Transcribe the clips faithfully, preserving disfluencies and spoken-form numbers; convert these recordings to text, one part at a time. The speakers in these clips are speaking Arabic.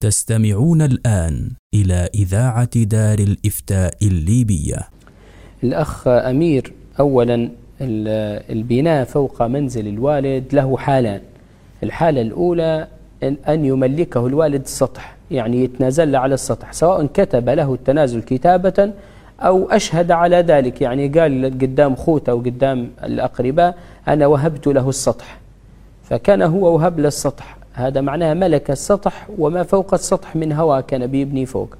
تستمعون الآن إلى إذاعة دار الإفتاء الليبية. الأخ أمير، أولا البناء فوق منزل الوالد له حالان. الحالة الأولى أن يملكه الوالد السطح، يعني يتنازل على السطح، سواء كتب له التنازل كتابة أو أشهد على ذلك، يعني قال قدام خوته وقدام الأقرباء أنا وهبت له السطح، فكان هو وهب له السطح، هذا معناه ملك السطح وما فوق السطح من هواء كان بيبني فوق.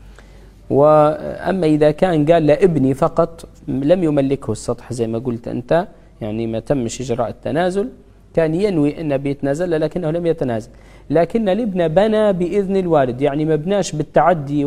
وأما إذا كان قال لابني فقط لم يملكه السطح زي ما قلت أنت، يعني ما تمش إجراء التنازل، كان ينوي أنه بيتنازل لكنه لم يتنازل، لكن الابن بنى بإذن الوالد، يعني ما بناش بالتعدي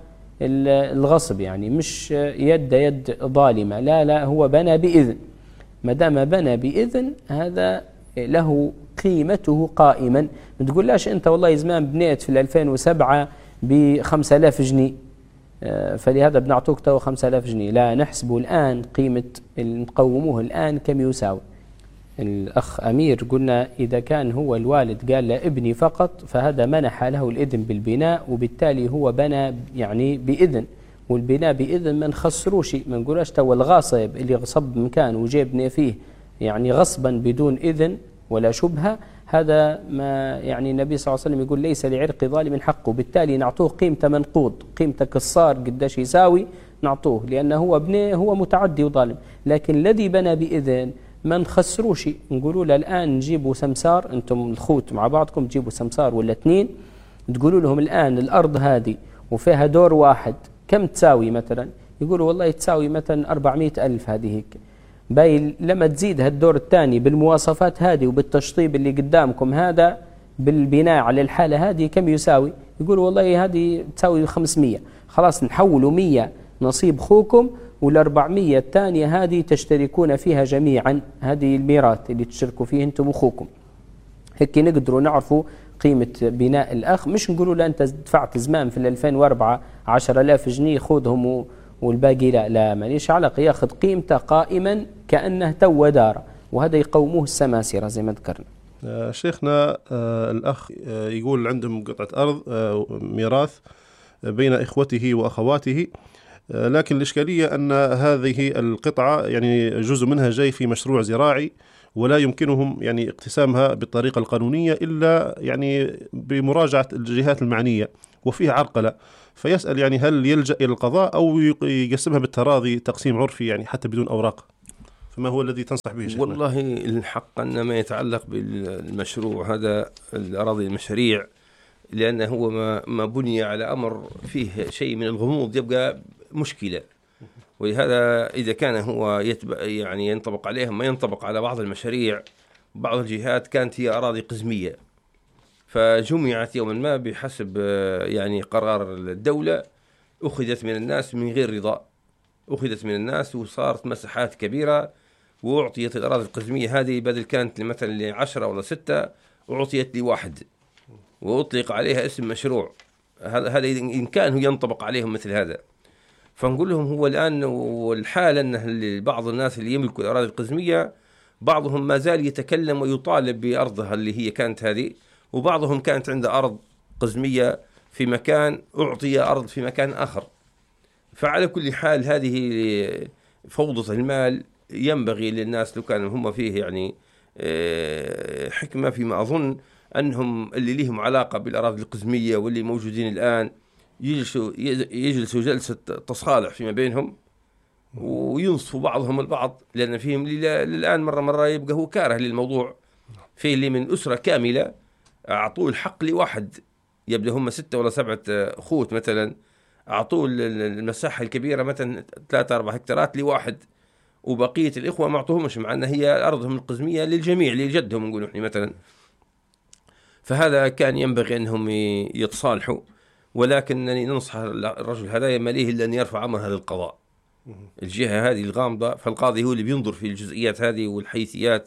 والغصب، يعني مش يد يد ظالمة، لا لا هو بنى بإذن. ما دام بنى بإذن هذا له قيمته قائما. ما تقوللاش أنت والله زمان بنيت في ألفين وسبعة بخمسة آلاف جنيه فلهذا بنعطوك تو خمسة آلاف جنيه، لا، نحسبه الآن قيمة نقوموه الآن كم يساوي. الأخ أمير قلنا إذا كان هو الوالد قال لابني فقط فهذا منح له الإذن بالبناء، وبالتالي هو بنى يعني بإذن، والبناء بإذن ما نخسروش، ما نقولش تو الغاصب اللي غصب مكان وجيبني فيه يعني غصبا بدون إذن ولا شبهة، هذا ما يعني النبي صلى الله عليه وسلم يقول ليس لعرق ظالم حقه، بالتالي نعطوه قيمته منقوض، قيمته كالصار قداش يساوي نعطوه، لأنه هو ابنه هو متعدي وظالم. لكن الذي بنى بإذن ما نخسروش، نقولوا له الآن نجيبوا سمسار، أنتم الخوت مع بعضكم تجيبوا سمسار ولا اثنين، تقولوا لهم الآن الأرض هذه وفيها دور واحد كم تساوي مثلا، يقولوا والله تساوي مثلا أربعمائة ألف هذه هيك، باي لما تزيد هالدور الثاني بالمواصفات هذه وبالتشطيب اللي قدامكم هذا بالبناء على الحالة هذه كم يساوي، يقولوا والله هذه تساوي خمسمائة، خلاص نحولوا مية نصيب خوكم، والأربعمية الثانية هذه تشتركون فيها جميعا، هذه الميراث اللي تشتركوا فيه انتم وخوكم. هيك نقدروا نعرفوا قيمة بناء الأخ، مش نقولوا لا أنت دفعت زمان في ألفين وأربعة عشرة آلاف جنيه خذهم والباقي لا، لا ماليش علاقة، ياخذ قيمته قائما كأنه تو دار، وهذا يقوموه السماسرة زي ما ذكرنا. آه شيخنا، آه الأخ آه يقول عندهم قطعة أرض آه ميراث بين إخوته وأخواته، آه لكن الإشكالية أن هذه القطعة يعني جزء منها جاي في مشروع زراعي، ولا يمكنهم يعني اقتسامها بالطريقة القانونية إلا يعني بمراجعة الجهات المعنية، وفيها عرقلة، فيسأل يعني هل يلجأ إلى القضاء أو يقسمها بالتراضي تقسيم عرفي يعني حتى بدون أوراق؟ فما هو الذي تنصح به شيخنا؟ والله الحق أن ما يتعلق بالمشروع هذا الأراضي المشاريع، لأنه هو ما, ما بني على أمر فيه شيء من الغموض يبقى مشكلة، ولهذا إذا كان هو يعني ينطبق عليهم ما ينطبق على بعض المشاريع، بعض الجهات كانت هي أراضي قزمية، فجمعت يوما ما بحسب يعني قرار الدولة، أخذت من الناس من غير رضا، أخذت من الناس وصارت مساحات كبيرة، وأعطيت الأراضي القزمية هذه بدل كانت مثلا لعشرة ولا ستة أعطيت لواحد، وأطلق عليها اسم مشروع. هذا هذا إن كان ينطبق عليهم مثل هذا، فنقول لهم هو الآن والحال أن بعض الناس اللي يملكوا الأراضي القزمية بعضهم ما زال يتكلم ويطالب بأرضها اللي هي كانت هذه، وبعضهم كانت عنده أرض قزمية في مكان أعطي أرض في مكان آخر. فعلى كل حال هذه فوضى المال ينبغي للناس لو كانوا هم فيه يعني حكمة، فيما أظن أنهم اللي لهم علاقة بالأراضي القزمية واللي موجودين الآن يجلسوا يجلسوا جلسة تصالح فيما بينهم وينصفوا بعضهم البعض، لأن فيهم الآن مرة مرة يبقى هو كاره للموضوع، فيه اللي من أسرة كاملة أعطوه الحق لواحد، يبدأ هم ستة ولا سبعة أخوت مثلا، أعطوه المساحة الكبيرة مثلا ثلاثة أربعة هكتارات لواحد، وبقية الإخوة ما أعطوهمش، مع أن هي أرضهم القزمية للجميع لجدهم نقول إحنا مثلا. فهذا كان ينبغي أنهم يتصالحوا، ولكنني ننصح الرجل هذا ما ليه إلا أن يرفع أمرها للقضاء، الجهة هذه الغامضة، فالقاضي هو اللي بينظر في الجزئيات هذه والحيثيات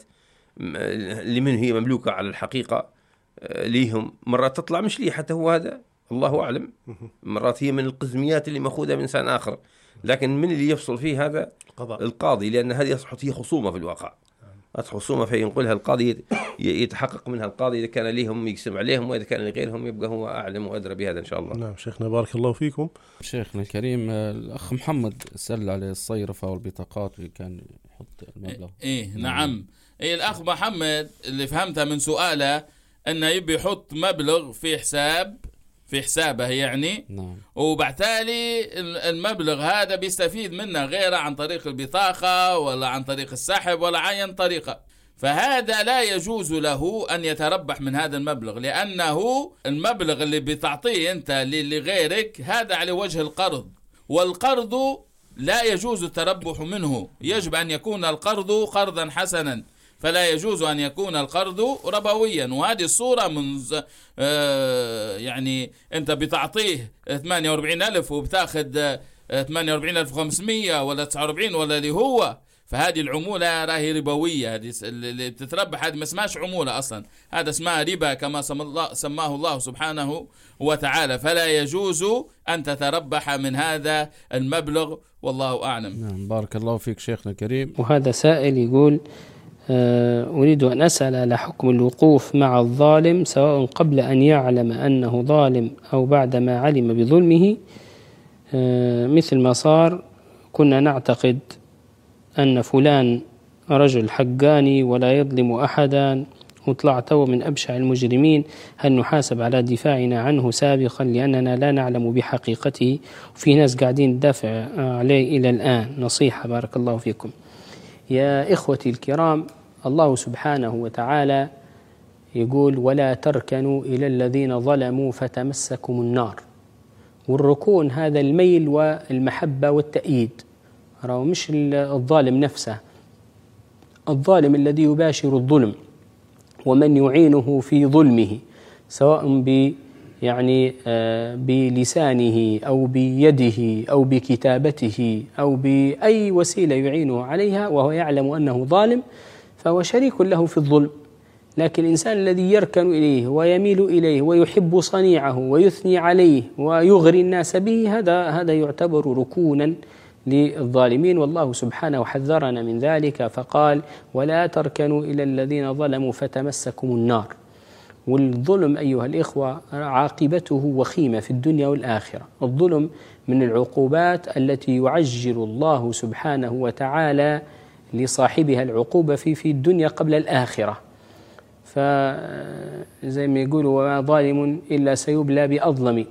لمن هي مملوكة على الحقيقة ليهم، مرات تطلع مش ليه حتى هو هذا الله أعلم، مرات هي من القزميات اللي مأخوذة من إنسان آخر، لكن من اللي يفصل فيه هذا القاضي، القاضي، لأن هذه أصبحت هي خصومة في الواقع، خصومة فينقلها القاضي يتحقق منها القاضي إذا كان ليهم يقسم عليهم، وإذا كان لغيرهم يبقى هو أعلم وأدرى بهذا إن شاء الله. نعم شيخنا بارك الله فيكم. شيخنا الكريم الأخ محمد سأل على الصيرفة والبطاقات اللي كان يحط المبلغ. إيه نعم. إيه الأخ محمد اللي فهمتها من سؤاله أنه يبي يحط مبلغ في حساب في حسابه يعني. نعم. وبعتالي المبلغ هذا بيستفيد منه غيره عن طريق البطاقة ولا عن طريق السحب ولا عين طريقة، فهذا لا يجوز له أن يتربح من هذا المبلغ، لأنه المبلغ اللي بتعطيه أنت لغيرك هذا على وجه القرض، والقرض لا يجوز التربح منه، يجب أن يكون القرض قرضا حسنا، فلا يجوز أن يكون القرض ربويا. وهذه الصورة من آه يعني أنت بتعطيه ثمانية وأربعين ألف وبتاخد ثمانية وأربعين ألف وخمسمية ولا تسعة وأربعين ولا اللي هو، فهذه العمولة راهي ربوية، هذه اللي بتتربح هذه ما اسمهاش عمولة أصلا، هذا اسمها ربا كما سماه الله سبحانه وتعالى، فلا يجوز أن تتربح من هذا المبلغ، والله أعلم. نعم بارك الله فيك شيخنا الكريم. وهذا سائل يقول أريد أن أسأل على حكم الوقوف مع الظالم سواء قبل أن يعلم أنه ظالم أو بعد ما علم بظلمه، مثل ما صار كنا نعتقد أن فلان رجل حقاني ولا يظلم أحدا وطلع تو من أبشع المجرمين، هل نحاسب على دفاعنا عنه سابقا لأننا لا نعلم بحقيقته، وفي ناس قاعدين ندافع عليه إلى الآن؟ نصيحة بارك الله فيكم. يا إخوتي الكرام، الله سبحانه وتعالى يقول ولا تركنوا إلى الذين ظلموا فتمسكم النار، والركون هذا الميل والمحبة والتأييد، مش الظالم نفسه، الظالم الذي يباشر الظلم ومن يعينه في ظلمه سواء ب يعني بلسانه أو بيده أو بكتابته أو بأي وسيلة يعينه عليها وهو يعلم أنه ظالم، فهو شريك له في الظلم. لكن الإنسان الذي يركن إليه ويميل إليه ويحب صنيعه ويثني عليه ويغري الناس به، هذا هذا يعتبر ركونا للظالمين، والله سبحانه حذرنا من ذلك فقال ولا تركنوا إلى الذين ظلموا فتمسكم النار. والظلم أيها الإخوة عاقبته وخيمة في الدنيا والآخرة، الظلم من العقوبات التي يعجل الله سبحانه وتعالى لصاحبها العقوبة في في الدنيا قبل الآخرة، فزي ما يقولوا وما ظالم إلا سيبلى بأظلم،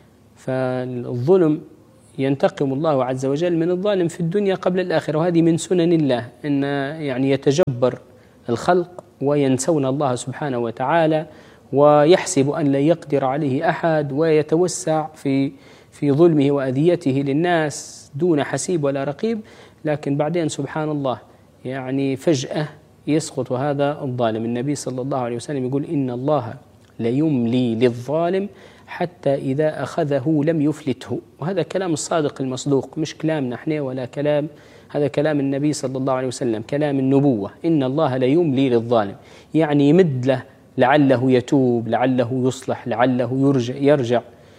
فالظلم ينتقم الله عز وجل من الظالم في الدنيا قبل الآخرة، وهذه من سنن الله أن يعني يتجبر الخلق وينسون الله سبحانه وتعالى ويحسب أن لا يقدر عليه أحد ويتوسع في في ظلمه وأذيته للناس دون حسيب ولا رقيب، لكن بعدين سبحان الله يعني فجأة يسقط هذا الظالم. النبي صلى الله عليه وسلم يقول إن الله ليملي للظالم حتى إذا أخذه لم يفلته، وهذا كلام الصادق المصدوق، مش كلامنا احنا ولا كلام، هذا كلام النبي صلى الله عليه وسلم، كلام النبوة. إن الله ليملي للظالم، يعني يمد له لعله يتوب، لعله يصلح، لعله يرجع, يرجع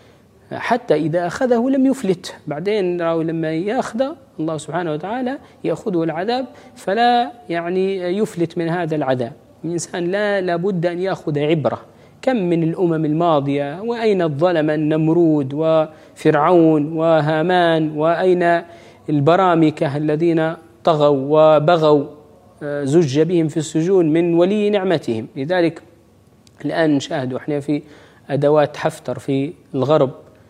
حتى إذا أخذه لم يفلته، بعدين لما يأخذ الله سبحانه وتعالى يأخذه العذاب فلا يعني يفلت من هذا العذاب. الإنسان لا لابد أن يأخذ عبرة، كم من الأمم الماضية وأين الظلم النمرود وفرعون وهامان، وأين البرامكة الذين طغوا وبغوا زج بهم في السجون من ولي نعمتهم. لذلك الآن نشاهد احنا في أدوات حفتر في الغرب،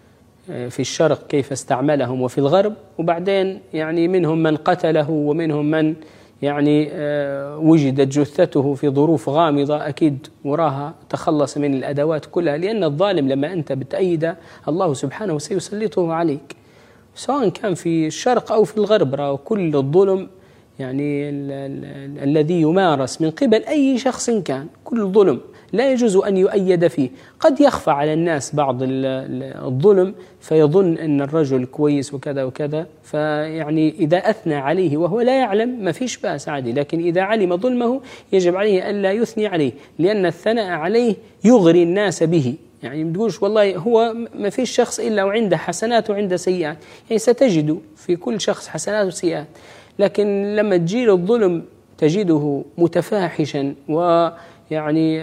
في الشرق كيف استعملهم وفي الغرب، وبعدين يعني منهم من قتله ومنهم من يعني وجدت جثته في ظروف غامضة أكيد وراها تخلص من الأدوات كلها، لأن الظالم لما أنت بتأيده الله سبحانه سيسلطه عليك سواء كان في الشرق أو في الغرب. رأوا كل الظلم يعني ال ال الذي يمارس من قبل أي شخص كان، كل ظلم لا يجوز أن يؤيد فيه. قد يخفى على الناس بعض الظلم فيظن أن الرجل كويس وكذا وكذا، فيعني إذا أثنى عليه وهو لا يعلم ما فيش بأس عادي، لكن إذا علم ظلمه يجب عليه ألا يثني عليه، لأن الثناء عليه يغري الناس به. يعني ما تقولش والله هو ما فيش شخص إلا وعنده حسنات وعنده سيئات، يعني ستجد في كل شخص حسنات وسيئات، لكن لما تجيل الظلم تجده متفاحشا ويعني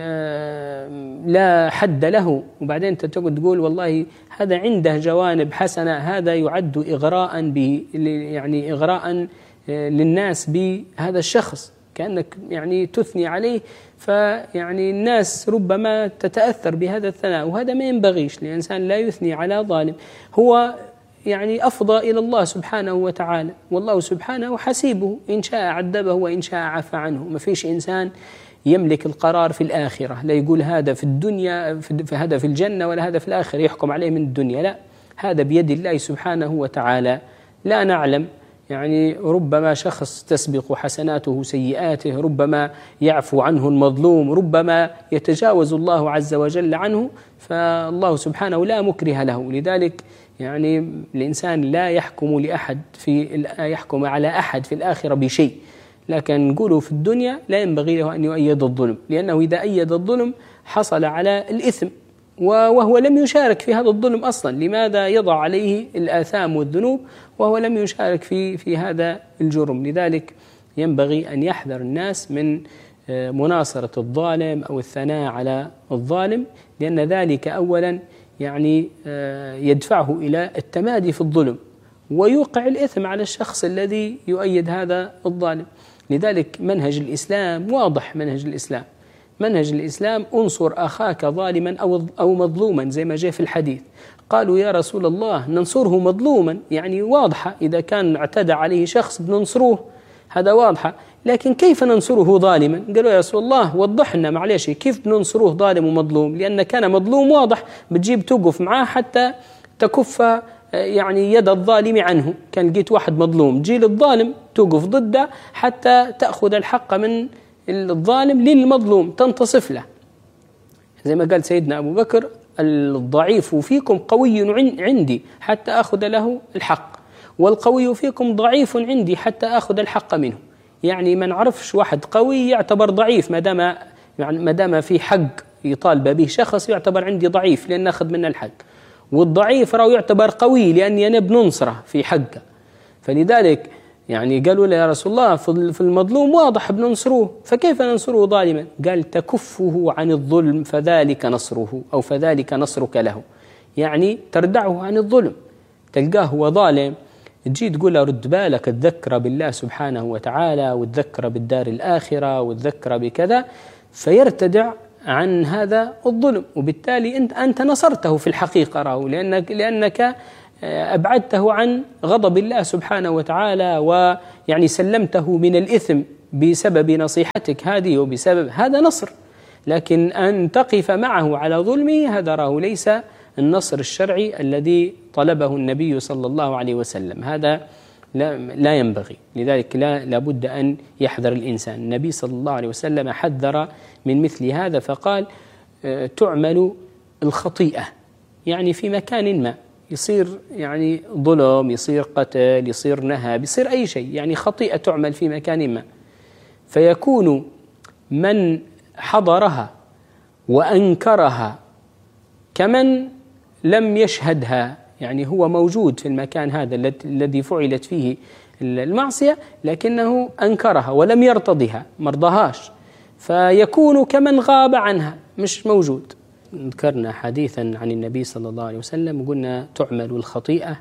لا حد له، وبعدين أنت تقعد تقول والله هذا عنده جوانب حسنة، هذا يعد إغراء به، يعني إغراء للناس بهذا الشخص، كأنك يعني تثني عليه، فيعني الناس ربما تتأثر بهذا الثناء، وهذا ما ينبغيش. الإنسان لا يثني على ظالم، هو يعني أفضى إلى الله سبحانه وتعالى، والله سبحانه حسيبه، إن شاء عذبه وإن شاء عفى عنه. ما فيش إنسان يملك القرار في الآخرة، لا يقول هذا في الدنيا في هذا في الجنة ولا هذا في الآخرة يحكم عليه من الدنيا، لا، هذا بيد الله سبحانه وتعالى. لا نعلم، يعني ربما شخص تسبق حسناته سيئاته، ربما يعفو عنه المظلوم، ربما يتجاوز الله عز وجل عنه، فالله سبحانه لا مكره له. لذلك يعني الإنسان لا يحكم لأحد في يحكم على أحد في الآخرة بشيء، لكن نقوله في الدنيا لا ينبغي له أن يؤيد الظلم، لأنه إذا أيد الظلم حصل على الإثم، وهو لم يشارك في هذا الظلم أصلا. لماذا يضع عليه الآثام والذنوب وهو لم يشارك في في هذا الجرم؟ لذلك ينبغي أن يحذر الناس من مناصرة الظالم أو الثناء على الظالم، لأن ذلك أولا يعني يدفعه إلى التمادي في الظلم، ويوقع الإثم على الشخص الذي يؤيد هذا الظالم. لذلك منهج الإسلام واضح، منهج الإسلام منهج الإسلام انصر أخاك ظالما أو أو مظلوما، زي ما جاء في الحديث. قالوا يا رسول الله ننصره مظلوما، يعني واضحة، إذا كان اعتدى عليه شخص بننصروه، هذا واضحة، لكن كيف ننصره ظالما؟ قالوا يا رسول الله وضح لنا معلش كيف بننصروه ظالم ومظلوم، لأن كان مظلوم واضح بتجيب توقف معاه حتى تكف يعني يد الظالم عنه، كان لقيت واحد مظلوم جيل الظالم توقف ضده حتى تأخذ الحق من الظالم للمظلوم، تنتصف له، زي ما قال سيدنا أبو بكر الضعيف فيكم قوي عندي حتى أخذ له الحق، والقوي فيكم ضعيف عندي حتى أخذ الحق منه. يعني ما نعرفش واحد قوي يعتبر ضعيف، ما دام يعني ما دام في حق يطالب به شخص يعتبر عندي ضعيف لأن أخذ منه الحق، والضعيف راهو يعتبر قوي لأني أنا بننصره في حقه. فلذلك يعني قالوا له يا رسول الله في المظلوم واضح بننصروه، فكيف ننصره ظالما؟ قال تكفه عن الظلم فذلك نصره، أو فذلك نصرك له، يعني تردعه عن الظلم. تلقاه هو ظالم تجي تقول له رد بالك، تذكر بالله سبحانه وتعالى، وتذكر بالدار الآخرة، وتذكر بكذا، فيرتدع عن هذا الظلم، وبالتالي أنت أنت نصرته في الحقيقة راهو، لأنك لأنك أبعدته عن غضب الله سبحانه وتعالى، ويعني سلمته من الإثم بسبب نصيحتك هذه، وبسبب هذا نصر. لكن أن تقف معه على ظلمه هذا راه ليس النصر الشرعي الذي طلبه النبي صلى الله عليه وسلم، هذا لا, لا ينبغي. لذلك لا لابد أن يحذر الإنسان. النبي صلى الله عليه وسلم حذر من مثل هذا، فقال تعمل الخطيئة، يعني في مكان ما يصير يعني ظلم، يصير قتل، يصير نهب، يصير أي شيء، يعني خطيئة تعمل في مكان ما، فيكون من حضرها وأنكرها كمن لم يشهدها، يعني هو موجود في المكان هذا الذي فعلت فيه المعصية لكنه أنكرها ولم يرتضيها، مرضهاش، فيكون كمن غاب عنها، مش موجود. ذكرنا حديثا عن النبي صلى الله عليه وسلم، قلنا تعمل الخطيئة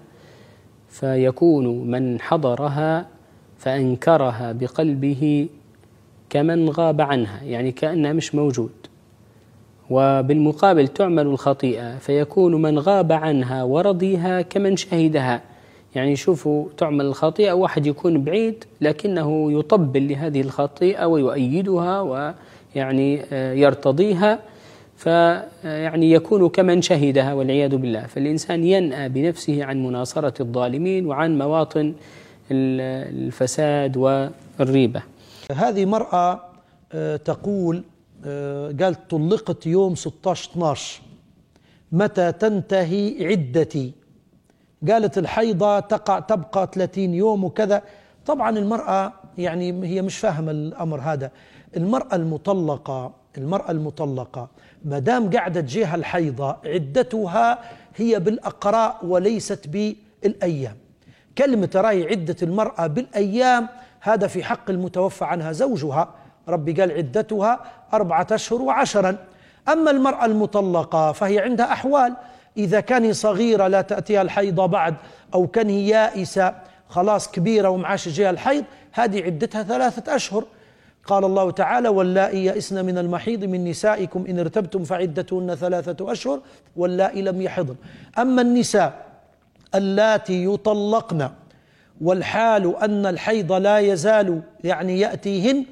فيكون من حضرها فأنكرها بقلبه كمن غاب عنها، يعني كأنها مش موجود. وبالمقابل تعمل الخطيئة فيكون من غاب عنها ورضيها كمن شهدها، يعني شوفوا تعمل الخطيئة واحد يكون بعيد لكنه يطبل لهذه الخطيئة ويؤيدها ويعني يرتضيها، فيعني يكون كمن شهدها والعياذ بالله. فالإنسان ينأى بنفسه عن مناصرة الظالمين وعن مواطن الفساد والريبة. هذه مرأة تقول قالت طلقت يوم ستة عشر اثنا عشر، متى تنتهي عدتي؟ قالت الحيضة تقع تبقى ثلاثين يوم وكذا. طبعا المرأة يعني هي مش فاهمة الأمر هذا. المرأة المطلقة المرأة المطلقة ما دام قاعدة تجيها الحيضة عدتها هي بالأقراء وليست بالأيام. كلمة راي عدة المرأة بالأيام هذا في حق المتوفى عنها زوجها، ربي قال عدتها أربعة أشهر وعشرا. أما المرأة المطلقة فهي عندها أحوال، إذا كان صغيرة لا تأتيها الحيضة بعد، أو كان هي يائسة خلاص كبيرة ومعاش جاها الحيض، هذه عدتها ثلاثة أشهر. قال الله تعالى: واللائي يئسن من المحيض من نسائكم إن ارتبتم فعدتهن ثلاثة أشهر واللائي لم يحضن. أما النساء اللاتي يطلقن والحال أن الحيض لا يزال يعني يأتيهن،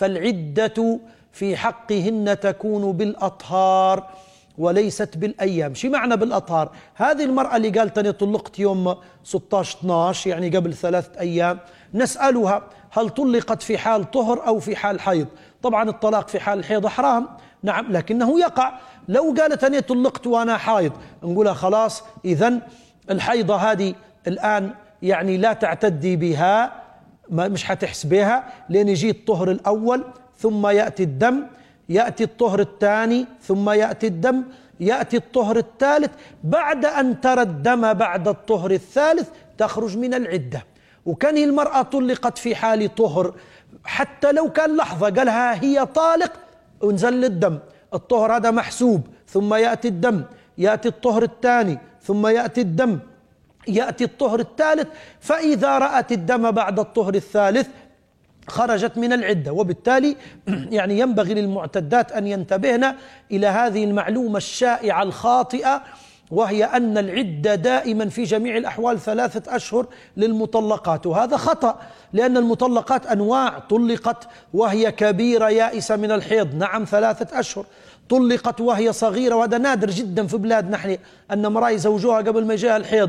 فالعدة في حقهن تكون بالأطهار وليست بالأيام. شو معنى بالأطهار؟ هذه المرأة اللي قالت أنا طلقت يوم ستة عشر اثنا عشر يعني قبل ثلاثة أيام، نسألها هل طلقت في حال طهر أو في حال حيض؟ طبعا الطلاق في حال الحيض حرام، نعم، لكنه يقع. لو قالت أنا طلقت وأنا حائض، نقولها خلاص إذن الحيضة هذه الآن يعني لا تعتدي بها، مش حتحسبها، لأن يجي الطهر الأول ثم يأتي الدم، يأتي الطهر الثاني ثم يأتي الدم، يأتي الطهر الثالث. بعد أن ترى الدم بعد الطهر الثالث تخرج من العدة. وكان المرأة طلقت في حال طهر، حتى لو كان لحظة قالها هي طالق ونزل الدم، الطهر هذا محسوب، ثم يأتي الدم، يأتي الطهر الثاني ثم يأتي الدم، يأتي الطهر الثالث. فإذا رأت الدم بعد الطهر الثالث خرجت من العدة. وبالتالي يعني ينبغي للمعتدات أن ينتبهن إلى هذه المعلومة الشائعة الخاطئة، وهي أن العدة دائما في جميع الأحوال ثلاثة أشهر للمطلقات، وهذا خطأ، لأن المطلقات أنواع. طلقت وهي كبيرة يائسة من الحيض، نعم ثلاثة أشهر. طلقت وهي صغيرة، وهذا نادر جدا في بلاد نحن أن امرأة يزوجوها قبل ما يجيها الحيض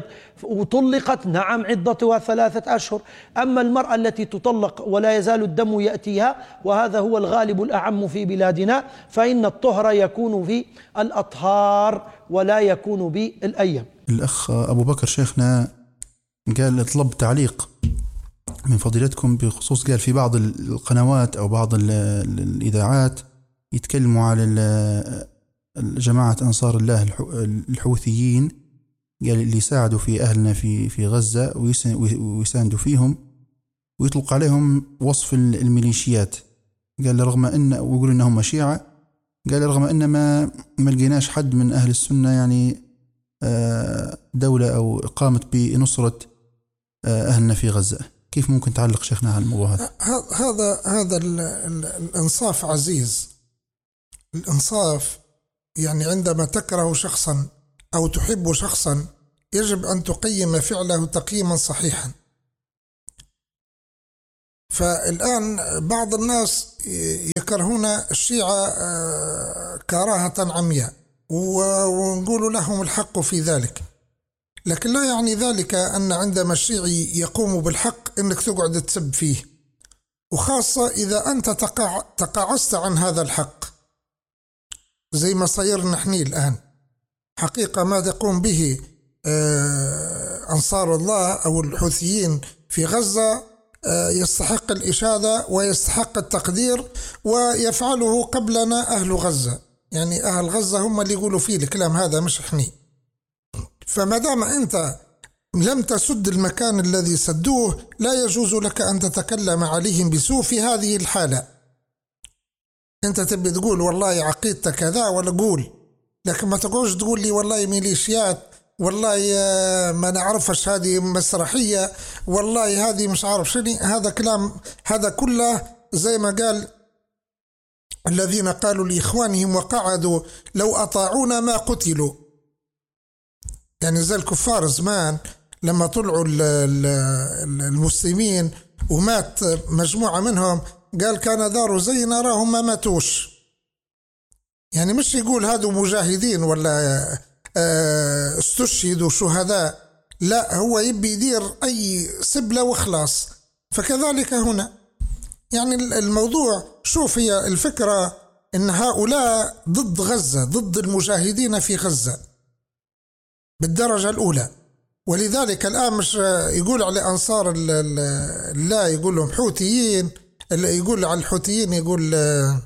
وطلقت، نعم عدتها ثلاثة أشهر. أما المرأة التي تطلق ولا يزال الدم يأتيها، وهذا هو الغالب الأعم في بلادنا، فإن الطهر يكون في الأطهار ولا يكون بالأيام. الأخ أبو بكر شيخنا قال طلب تعليق من فضيلتكم بخصوص، قال في بعض القنوات أو بعض الإذاعات يتكلموا على جماعة أنصار الله الحوثيين، قال اللي يساعدوا في أهلنا في في غزة ويساندوا فيهم، ويطلق عليهم وصف الميليشيات. قال رغم أن ويقول إنهم شيعة، قال رغم أن ما ما لقيناش حد من أهل السنة يعني دولة أو قامت بنصرة أهلنا في غزة. كيف ممكن تعلق شيخنا على الموضوع هذا؟ هذا هذا الإنصاف عزيز. الإنصاف يعني عندما تكره شخصا أو تحب شخصا يجب أن تقيم فعله تقييما صحيحا. فالآن بعض الناس يكرهون الشيعة كراهة عمياء، ونقول لهم الحق في ذلك، لكن لا يعني ذلك أن عندما الشيعي يقوم بالحق أنك تقعد تسب فيه، وخاصة إذا أنت تقع تقاعست عن هذا الحق زي ما صير نحن الآن. حقيقة ما تقوم به أنصار الله أو الحوثيين في غزة يستحق الإشادة ويستحق التقدير، ويفعله قبلنا أهل غزة. يعني أهل غزة هم اللي يقولوا فيه الكلام هذا مش إحنا. فما دام أنت لم تسد المكان الذي سدوه، لا يجوز لك أن تتكلم عليهم بسوء في هذه الحالة. أنت تبي تقول والله عقيدتك كذا ولا قول، لكن ما تقولش تقول لي والله ميليشيات، والله ما نعرفش هذه مسرحية، والله هذه مش عارف شنو. هذا كلام، هذا كله زي ما قال الذين قالوا لإخوانهم وقعدوا لو أطاعونا ما قتلوا. يعني زي الكفار زمان لما طلعوا المسلمين ومات مجموعة منهم، قال كان داروا زي نراهم ما ماتوش. يعني مش يقول هذو مجاهدين ولا استشهدوا شهداء، لا، هو يبي يدير أي سبلة وخلاص. فكذلك هنا يعني الموضوع، شوف، هي الفكرة إن هؤلاء ضد غزة، ضد المجاهدين في غزة بالدرجة الأولى. ولذلك الآن مش يقول على أنصار الله يقول لهم حوثيين، يقول على الحوثيين يقول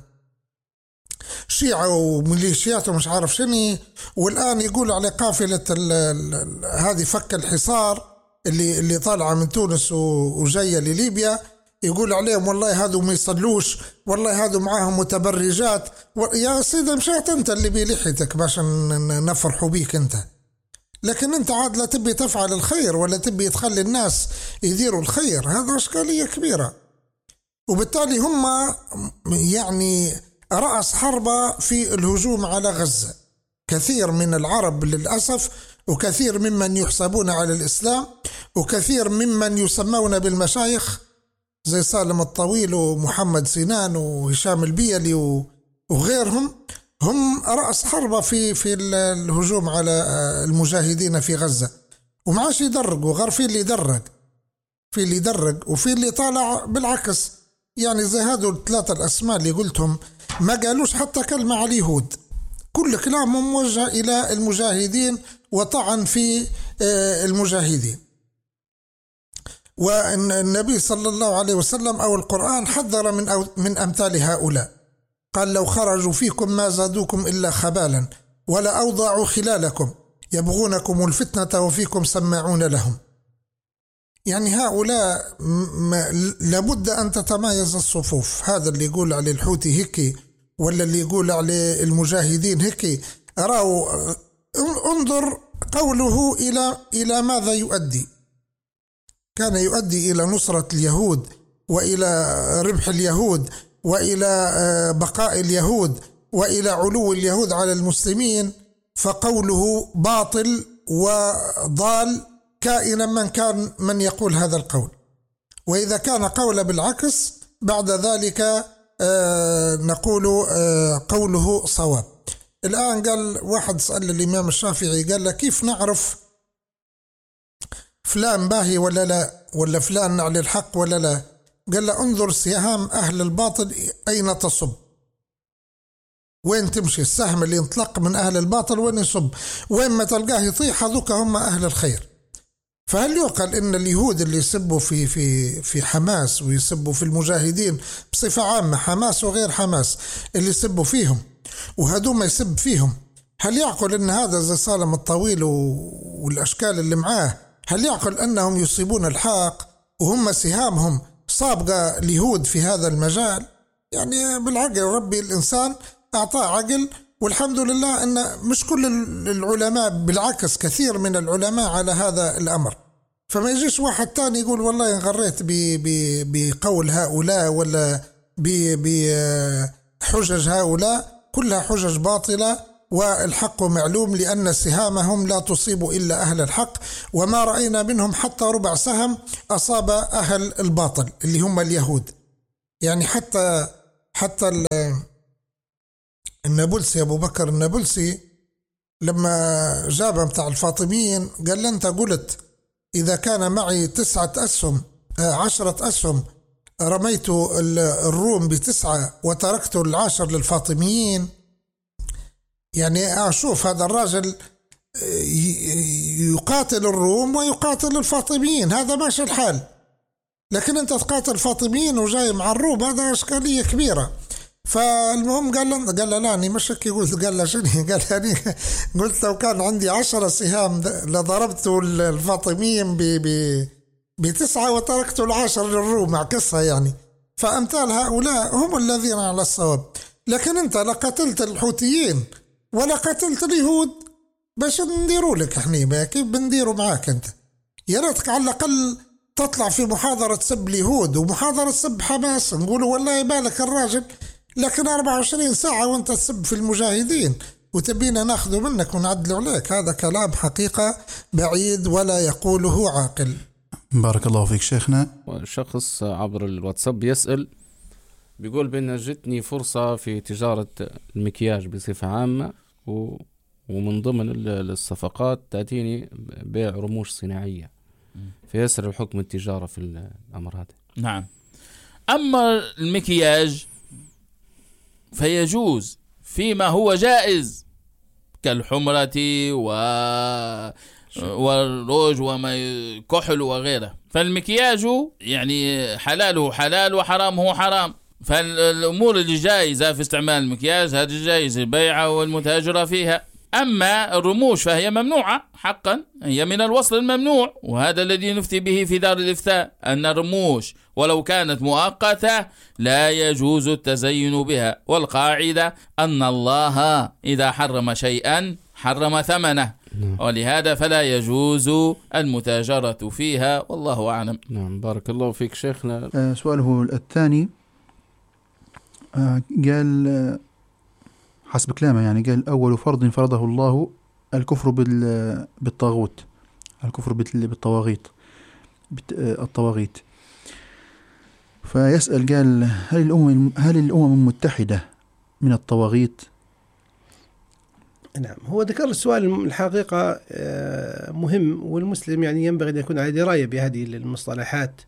شيعة وميليشيات ومش عارف شنو، والآن يقول على قافلة هذه فك الحصار اللي اللي طالعة من تونس وجاية لليبيا، يقول عليهم والله هذو ما يصلوش، والله هذو معاهم متبرجات. يا سيدي مشيت أنت اللي بلحيتك باش نفرحوا بيك أنت، لكن أنت عاد لا تبي تفعل الخير ولا تبي تخلي الناس يديروا الخير. هذا إشكالية كبيرة. وبالتالي هم يعني رأس حربة في الهجوم على غزة. كثير من العرب للأسف، وكثير ممن يحسبون على الإسلام، وكثير ممن يسمون بالمشايخ زي سالم الطويل ومحمد سنان وهشام البيلي وغيرهم، هم رأس حربة في في الهجوم على المجاهدين في غزة. ومعاش يدرجوا، غير في اللي يدرج، في اللي يدرج وفي اللي طالع بالعكس. يعني زي هذول الثلاثة الأسماء اللي قلتهم ما قالوش حتى كلمة على اليهود، كل كلامهم موجه إلى المجاهدين وطعن في المجاهدين. والنبي صلى الله عليه وسلم أو القرآن حذر من أو من أمثال هؤلاء، قال لو خرجوا فيكم ما زادوكم إلا خبالا ولا أوضعوا خلالكم يبغونكم الفتنة وفيكم سماعون لهم. يعني هؤلاء لابد أن تتمايز الصفوف. هذا اللي يقول على الحوثي هيك ولا اللي يقول على المجاهدين هيك، أراه انظر قوله إلى إلى ماذا يؤدي. كان يؤدي إلى نصرة اليهود وإلى ربح اليهود وإلى بقاء اليهود وإلى علو اليهود على المسلمين، فقوله باطل وضال كائنا من كان من يقول هذا القول. وإذا كان قول بالعكس بعد ذلك آه نقول آه قوله صواب. الآن قال واحد سأل الإمام الشافعي قال له كيف نعرف فلان باهي ولا لا، ولا فلان على الحق ولا لا؟ قال له انظر سهام أهل الباطل أين تصب، وين تمشي السهم اللي ينطلق من أهل الباطل وين يصب، وين ما تلقاه يطيح هذوك هم أهل الخير. فهل يقال إن اليهود اللي يسبوا في في في حماس ويسبوا في المجاهدين بصفة عامة، حماس وغير حماس، اللي يسبوا فيهم وهدو ما يسب فيهم، هل يعقل إن هذا زي سالم الطويل والأشكال اللي معاه، هل يعقل أنهم يصيبون الحق وهم سهامهم صابقة اليهود في هذا المجال؟ يعني بالعقل ربي الإنسان أعطاه عقل، والحمد لله أن مش كل العلماء، بالعكس كثير من العلماء على هذا الأمر. فما يجيش واحد تاني يقول والله انغريت بقول هؤلاء ولا بحجج هؤلاء، كلها حجج باطلة والحق معلوم، لأن سهامهم لا تصيب إلا أهل الحق، وما رأينا منهم حتى ربع سهم أصاب أهل الباطل اللي هم اليهود. يعني حتى حتى النابلسي أبو بكر النابلسي لما جاب متاع الفاطميين قال له أنت قلت إذا كان معي تسعة أسهم عشرة أسهم رميت الروم بتسعة وتركت العاشر للفاطميين. يعني أشوف هذا الراجل يقاتل الروم ويقاتل الفاطميين، هذا ماشي الحال. لكن أنت تقاتل الفاطميين وجاي مع الروم، هذا إشكالية كبيرة. فالمهم قال له قال له لا أنا مش هيك قلت، قال له شنو؟ قال يعني قلت لو كان عندي عشرة سهام لضربت الفاطميين ب ب بتسعة وتركت العاشر للروم، معكسها يعني. فأمثال هؤلاء هم الذين على الصواب. لكن أنت لا قتلت الحوثيين ولا قتلت اليهود، باش نديروا لك احنا كيف بنديروا معاك أنت؟ يا ريتك على الأقل تطلع في محاضرة سب اليهود ومحاضرة سب حماس، نقولوا والله بالك الراجل، لكن أربعة وعشرين ساعة وانت تسب في المجاهدين وتبينا ناخذ منك ونعدل عليك، هذا كلام حقيقة بعيد ولا يقوله عاقل. بارك الله فيك شيخنا. شخص عبر الواتساب يسأل بيقول بأن جتني فرصة في تجارة المكياج بصفة عامة، و... ومن ضمن الصفقات تأتيني بيع رموش صناعية، فيسر الحكم التجارة في الأمر هذا؟ نعم. أما المكياج فيجوز فيما هو جائز كالحمرة و... والروج وما كحل وغيره، فالمكياج يعني حلاله حلال وحرامه حرام. فالأمور اللي جائزة في استعمال المكياج هذه جائزة البيعة والمتاجرة فيها. أما الرموش فهي ممنوعة حقا، هي من الوصل الممنوع، وهذا الذي نفتي به في دار الإفتاء أن الرموش ولو كانت مؤقتة لا يجوز التزين بها، والقاعدة أن الله إذا حرم شيئا حرم ثمنه، ولهذا فلا يجوز المتاجرة فيها، والله أعلم. نعم بارك الله فيك شيخنا. آه سؤاله الثاني آه قال آه حسب كلامه يعني قال أول فرض فرضه الله الكفر بالطاغوت، الكفر بالطواغيت الطواغيت. فيسأل قال هل الأمم هل الأمم المتحدة من الطواغيت؟ نعم، هو ذكر السؤال الحقيقة مهم، والمسلم يعني ينبغي أن يكون على دراية بهذه المصطلحات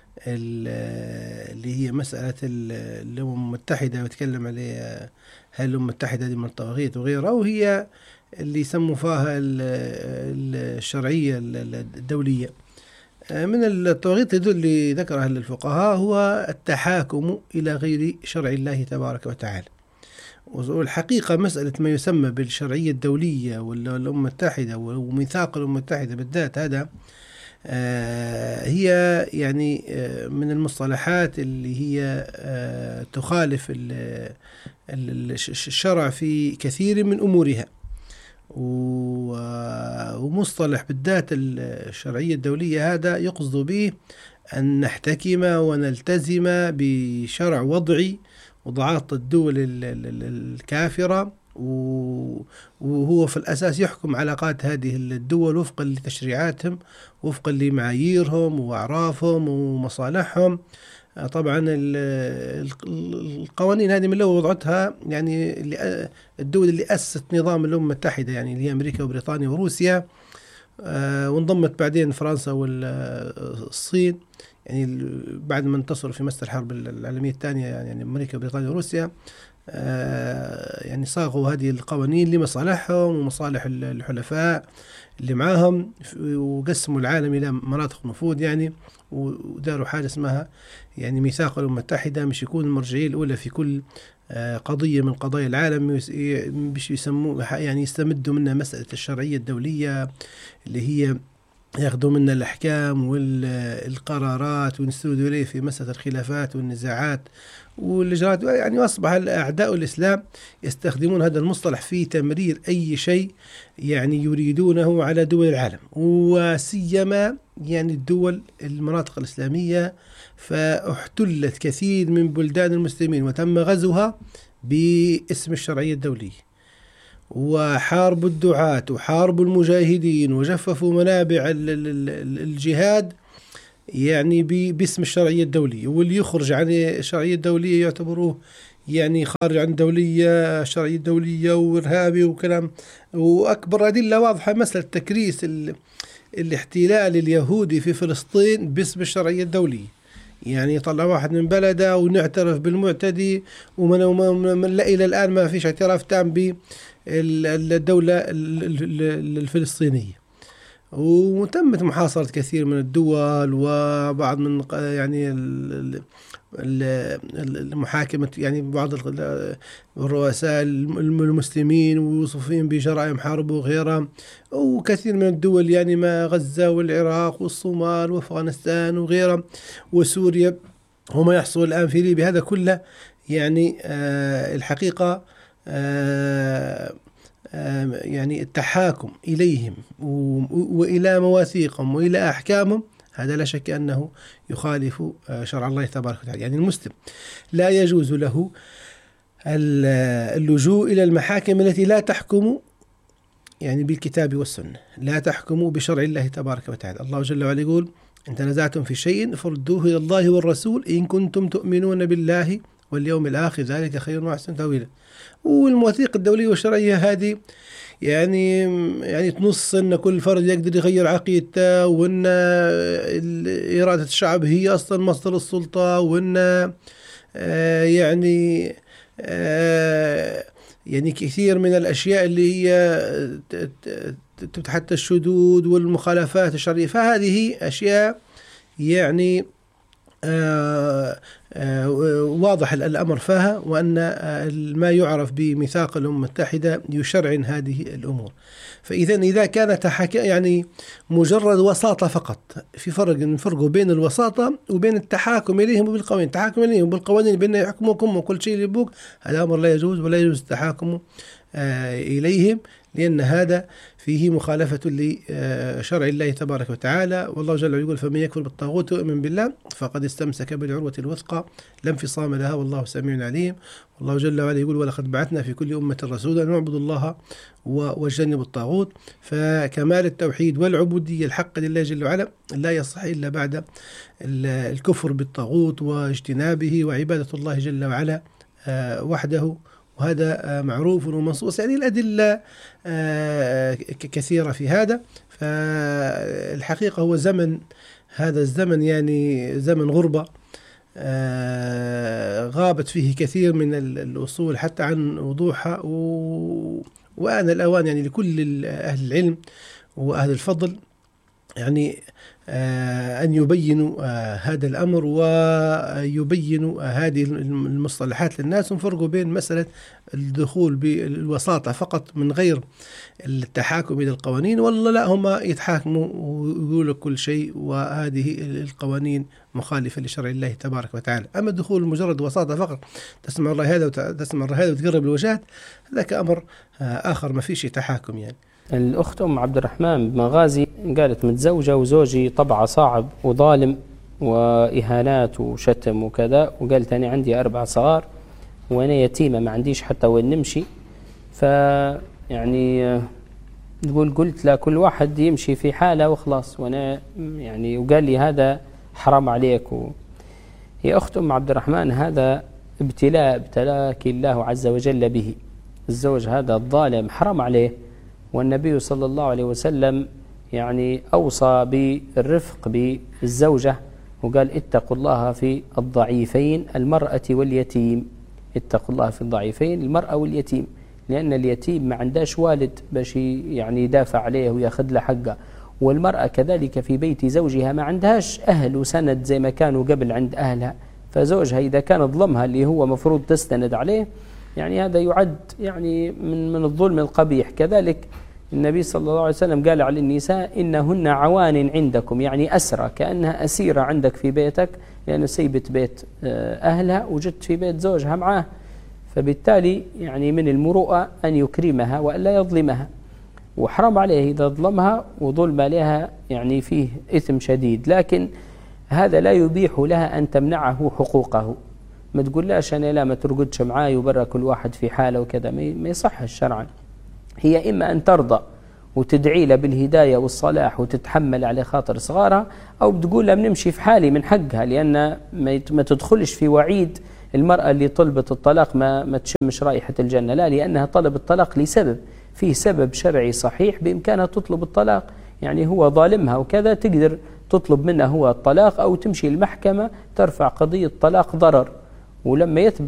اللي هي مسألة الأمم المتحدة، ويتكلم عليها هل الأمم المتحدة من الطواغيت وغيرها، وهي اللي يسموا فيها الشرعية الدولية. من الطواغيت اللي ذكرها الفقهاء هو التحاكم إلى غير شرع الله تبارك وتعالى. والحقيقة مسألة ما يسمى بالشرعية الدولية والأمم المتحدة وميثاق الأمم المتحدة بالذات، هذا هي يعني من المصطلحات اللي هي تخالف الشرع في كثير من أمورها. ومصطلح بالذات الشرعية الدولية هذا يقصد به أن نحتكم ونلتزم بشرع وضعي وضعات الدول الكافرة، وهو في الأساس يحكم علاقات هذه الدول وفقا لتشريعاتهم، وفقا لمعاييرهم وأعرافهم ومصالحهم. طبعا القوانين هذه من اللي وضعتها يعني الدول اللي أسست نظام الأمم المتحدة، يعني اللي هي أمريكا وبريطانيا وروسيا، وانضمت بعدين فرنسا والصين، يعني بعد ما انتصروا في مسألة الحرب العالمية الثانية، يعني أمريكا وبريطانيا وروسيا يعني صاغوا هذه القوانين لمصالحهم ومصالح الحلفاء اللي معاهم، وقسموا العالم إلى مناطق نفوذ يعني، وداروا حاجة اسمها يعني ميثاق الأمم المتحدة، مش يكون المرجعية الأولى في كل قضية من قضايا العالم، مش يسموه يعني يستمدوا منها مسألة الشرعية الدولية اللي هي ياخذوا منا الأحكام والقرارات وينسدوا إليه في مسألة الخلافات والنزاعات والإجراءات. يعني أصبح أعداء الإسلام يستخدمون هذا المصطلح في تمرير أي شيء يعني يريدونه على دول العالم، وسيما يعني الدول المناطق الإسلامية، فاحتلت كثير من بلدان المسلمين وتم غزوها باسم الشرعية الدولية، وحاربوا الدعاة وحاربوا المجاهدين وجففوا منابع الجهاد يعني باسم الشرعية الدولية، واللي يخرج عن الشرعية الدولية يعتبروه يعني خارج عن دولية شرعية دولية وإرهابي وكلام. وأكبر أدلة واضحة مسألة تكريس الاحتلال اليهودي في فلسطين باسم الشرعية الدولية، يعني يطلع واحد من بلده ونعترف بالمعتدي، ومن لا إلى الآن ما فيش اعتراف تام بالدولة الفلسطينية. وتمت محاصرة كثير من الدول، وبعض من يعني المحاكمة يعني بعض الرؤساء المسلمين ووصفين بجرائم حرب وغيرها، وكثير من الدول يعني ما غزة والعراق والصومال وأفغانستان وغيرها وسوريا وما يحصل الآن في ليبيا، هذا كله يعني آه الحقيقة آه يعني التحاكم إليهم وإلى مواثيقهم وإلى أحكامهم، هذا لا شك أنه يخالف شرع الله تبارك وتعالى. يعني المسلم لا يجوز له اللجوء إلى المحاكم التي لا تحكم يعني بالكتاب والسنة، لا تحكم بشرع الله تبارك وتعالى. الله جل وعلا يقول إن تنازعتم في شيء فردوه إلى الله والرسول إن كنتم تؤمنون بالله واليوم الآخر ذلك خير وأحسن تأويلا. والمواثيق الدولية والشرعية هذه يعني يعني تنص أن كل فرد يقدر يغير عقيدته، وأن إرادة الشعب هي أصلا مصدر السلطة، وأن آه يعني آه يعني كثير من الأشياء اللي هي تحت الشذوذ والمخالفات الشرعية، فهذه أشياء يعني آه آه واضح الأمر فيها، وأن آه ما يعرف بميثاق الأمم المتحدة يشرعن هذه الأمور. فإذا إذا كانت يعني مجرد وساطة فقط، في فرق نفرقوا بين الوساطة وبين التحاكم إليهم بالقوانين. التحاكم إليهم بالقوانين بأن يحكموكم وكل شيء يبوك، هذا أمر لا يجوز، ولا يجوز التحاكم آه إليهم، لأن هذا فيه مخالفة لشرع الله تبارك وتعالى. والله جل وعلا يقول: فمن يكفر بالطاغوت ويؤمن بالله فقد استمسك بالعروة الوثقى لا انفصام لها والله سميع عليم. والله جل وعلا يقول: ولقد بعثنا في كل أمة رسولا أن نعبد الله واجتنبوا الطاغوت. فكمال التوحيد والعبودية الحق لله جل وعلا لا يصح إلا بعد الكفر بالطاغوت واجتنابه وعبادة الله جل وعلا وحده، وهذا معروف ومنصوص. يعني الأدلة كثيرة في هذا. فالحقيقة هو زمن، هذا الزمن يعني زمن غربة غابت فيه كثير من الأصول حتى عن وضوحها، وآن الأوان يعني لكل أهل العلم وأهل الفضل يعني أن يبينوا هذا الأمر ويبينوا هذه المصطلحات للناس، ونفرقوا بين مسألة الدخول بالوساطة فقط من غير التحاكم إلى القوانين، والله لا، هم يتحاكموا ويقولوا كل شيء وهذه القوانين مخالفة لشرع الله تبارك وتعالى. أما الدخول مجرد وساطة فقط، تسمع الله هذا وتسمع الله هذا وتقرب الوجهات، ذاك أمر آخر ما فيش تحاكم. يعني الأخت أم عبد الرحمن بمغازي قالت: متزوجة وزوجي طبعه صعب وظالم وإهانات وشتم وكذا، وقالت أنا عندي أربع صغار وأنا يتيمة ما عنديش حتى وين نمشي. فيعني تقول قلت لا، كل واحد يمشي في حالة وخلاص، وأنا يعني وقال لي هذا حرام عليك. و... يا أخت أم عبد الرحمن، هذا ابتلاء ابتلاك الله عز وجل به. الزوج هذا الظالم حرام عليه، والنبي صلى الله عليه وسلم يعني أوصى بالرفق بالزوجة وقال: اتقوا الله في الضعيفين المرأة واليتيم. اتقوا الله في الضعيفين المرأة واليتيم، لأن اليتيم ما عندهش والد باش يعني يدافع عليه وياخذ له حقه، والمرأة كذلك في بيت زوجها ما عندهاش أهل وسند زي ما كانوا قبل عند أهلها. فزوجها إذا كان ظلمها اللي هو مفروض تستند عليه، يعني هذا يعد يعني من من الظلم القبيح. كذلك النبي صلى الله عليه وسلم قال على النساء: إنهن عوان عندكم، يعني أسرى، كأنها أسيرة عندك في بيتك، لأنه سيبت بيت أهلها وجدت في بيت زوجها معاه. فبالتالي يعني من المروءة أن يكرمها وألا يظلمها، وحرام عليه إذا ظلمها، وظلم عليها يعني فيه إثم شديد. لكن هذا لا يبيح لها أن تمنعه حقوقه. ما تقوللاش أنا لا ما ترقدش معاي وبرا كل واحد في حاله وكذا، ما يصحش شرعا. هي إما أن ترضى وتدعي له بالهداية والصلاح وتتحمل على خاطر صغارها، أو بتقول له بنمشي في حالي من حقها، لأن ما تدخلش في وعيد المرأة اللي طلبت الطلاق ما, ما تشمش رائحة الجنة، لا، لأنها طلب الطلاق لسبب، فيه سبب شرعي صحيح بإمكانها تطلب الطلاق. يعني هو ظالمها وكذا، تقدر تطلب منه هو الطلاق، أو تمشي المحكمة ترفع قضية طلاق ضرر، ولما يثبت